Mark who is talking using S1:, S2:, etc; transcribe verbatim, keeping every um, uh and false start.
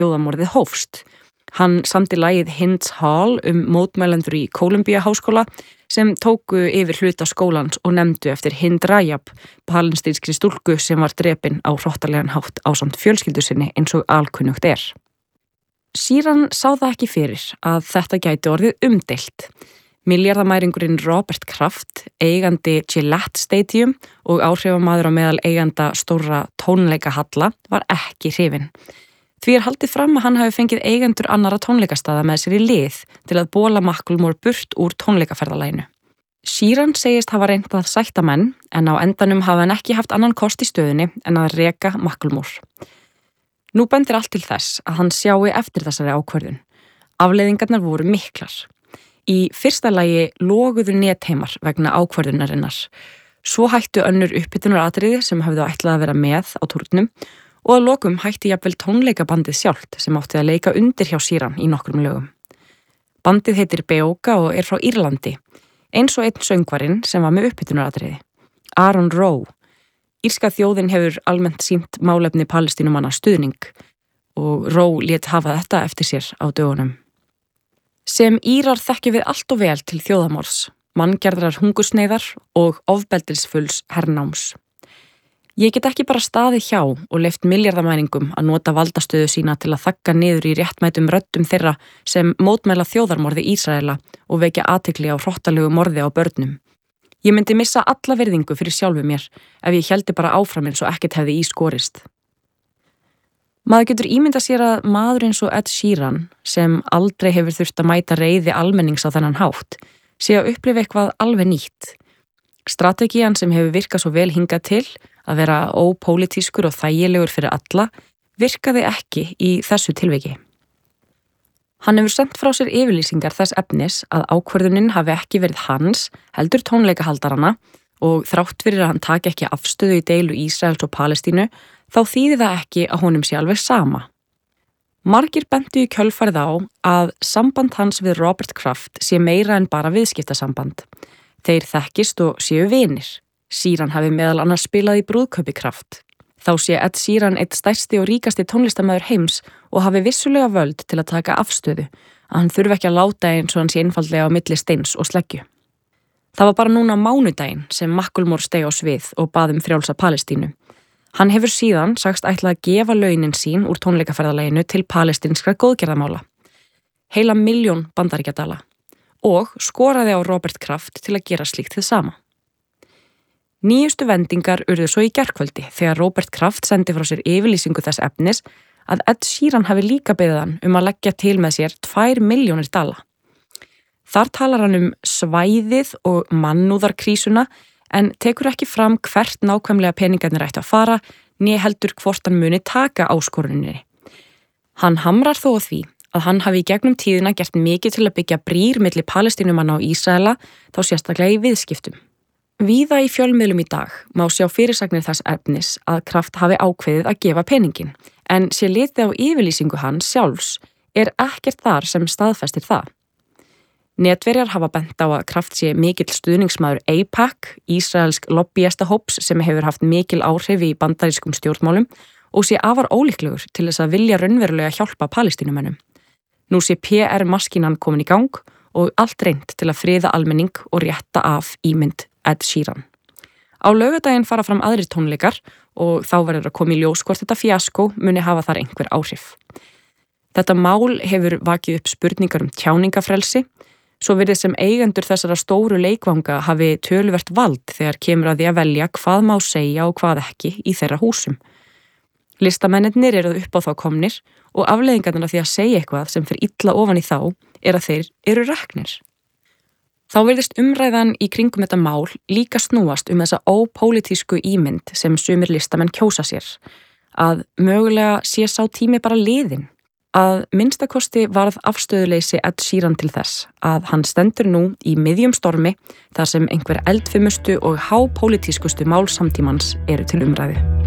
S1: þjóðarmorðið hófst. Hann samdi lagið Hinds Hall um mótmælendur í Kólumbía háskóla sem tóku yfir hluta skólans og nefndu eftir Hind Rajab, palestínskri stúlku sem var drepin á hrottalegan hátt ásamt fjölskyldu sinni eins og alkunnugt er. Sheeran sá það ekki fyrir að þetta gæti orðið umdeilt. Milljarðamæringurinn Robert Kraft, eigandi Gillette Stadium og áhrifamaður á meðal eiganda stórra tónleikahalla var ekki hrifinn. Því er haldið fram að hann hafi fengið eigendur annara tónleikastaða með sér í lið til að bóla Macklemore burt úr tónleikaferðalaginu. Sheeran segist hafa reynt að sætta menn en á endanum hafi hann ekki haft annan kost í stöðunni en að reka Macklemore. Nú bendir allt til þess að hann sjái eftir þessari ákvörðun. Afleiðingarnar voru miklar. Í fyrsta lagi loguðu netheimar vegna ákvörðunarinnar. Svo hættu önnur upphitunar sem höfðu ætlað að vera með á túrnum og að lokum hætti jafnvel tónleikabandið sjálft sem átti að leika undir hjá Sheeran í nokkrum lögum. Bandið heitir Beoga og er frá Írlandi, eins og einn söngvarinn sem var með upphitunar Aaron Rowe. Írska þjóðin hefur almennt sýnt málefni Palestínumanna stuðning og Rowe lét hafa þetta eftir sér á dögunum. Sem Írar þekkjum við allt og vel til þjóðarmorðs, manngerðrar hungursneyðar og ofbeldisfulls hernáms. Ég get ekki bara staðið hjá og leyft milljarðamæningum að nota valdastöðu sína til að þagga niður í réttmætum röddum þeirra sem mótmæla þjóðarmorði Ísraela og vekja athygli á hrottalegu morði á börnum. Ég myndi missa alla virðingu fyrir sjálfu mér ef ég héldi bara áfram eins og ekkert hefði í skorist. Maður getur ímyndað sér að maður eins og Ed Sheeran, sem aldrei hefur þurft að mæta reiði almennings á þennan hátt, sé að upplifa eitthvað alveg nýtt. Strategían sem hefur virkað svo vel hingað til, að vera ópólitískur og þægilegur fyrir alla, virkaði ekki í þessu tilviki. Hann hefur sent frá sér yfirlýsingar þess efnis að ákvörðunin hafi ekki verið hans, heldur tónleikahaldarana og þrátt fyrir að hann taki ekki afstöðu í deilu Ísraels og Palestínu, þá þýðir það ekki að honum sé alveg sama. Margir bentu í kjölfarið á að samband hans við Robert Kraft sé meira en bara viðskiptasamband. Þeir þekkist og séu vinir. Sheeran hafi meðal annars spilað í brúðkaupi Kraft. Þá sé Ed Sheeran eitt stærsti og ríkasti tónlistarmaður heims og hafi vissulega völd til að taka afstöðu, að hann þurfi ekki að láta eins og hann sé einfaldlega á milli steins og sleggju. Það var bara núna mánudaginn sem Macklemore steig á svið og bað um frjálsa Palestínu. Hann hefur síðan sagst ætlað að gefa launin sín úr tónleikaferðalaginu til palestínskra góðgerðamála. Heila milljón bandaríkjadala. Og skoraði á Robert Kraft til að gera slíkt þið sama. Nýjustu vendingar urðu svo í gærkvöldi þegar Robert Kraft sendi frá sér yfirlýsingu þess efnis að Ed Sheeran hafi líka beðið hann um að leggja til með sér tvær milljónir dala. Þar talar hann um svæðið og mannúðarkrísuna en tekur ekki fram hvert nákvæmlega peningarnir ættu að fara, né heldur hvort hann muni taka áskoruninni. Hann hamrar þó á því að hann hafi í gegnum tíðina gert mikið til að byggja brýr milli Palestínumanna og Ísraela, þá sérstaklega í viðskiptum. Víða í fjölmiðlum í dag má sjá fyrirsagnir þess efnis að Kraft hafi ákveðið að gefa peningin, en sé litið á yfirlýsingu hans sjálfs er ekkert þar sem staðfestir það. Netverjar hafa bent á að Kraft sé mikill stuðningsmaður AIPAC, Ísraelsk lobbyistahóps sem hefur haft mikil áhrif í bandarískum stjórnmálum og sé afar ólíklegur til þess að vilja raunverulega hjálpa Palestínumönnum. Nú sé P R-maskínan komin í gang og allt reynt til að friða almenning og rétta af ímynd Ed Sheeran. Á laugardaginn fara fram aðrir tónleikar og þá verður að koma í ljós hvort þetta fíaskó muni hafa þar einhver áhrif. Þetta mál hefur vakið upp spurningar um tjáningafrelsi, svo virðist sem eigendur þessara stóru leikvanga hafi töluvert vald þegar kemur að því að velja hvað má segja og hvað ekki í þeirra húsum. Listamennirnir eru upp á þá komnir og afleiðingarnar af því að segja eitthvað sem fer illa ofan í þá er að þeir eru reknir. Þá virðist umræðan í kringum þetta mál líka snúast um þessa ópólitísku ímynd sem sumir listamenn kjósa sér, að mögulega sé sá tími bara liðinn. Að minnstakosti varð afstöðuleysi Ed Sheeran til þess að hann stendur nú í miðjum stormi þar sem einhver eldfimustu og hápólitískustu mál samtímans eru til umræðu.